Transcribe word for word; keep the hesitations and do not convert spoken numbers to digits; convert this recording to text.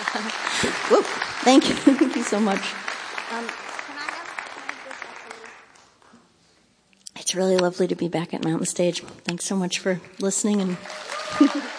Whoop. Thank you. Thank you so much. Um, it's really lovely to be back at Mountain Stage. Thanks so much for listening and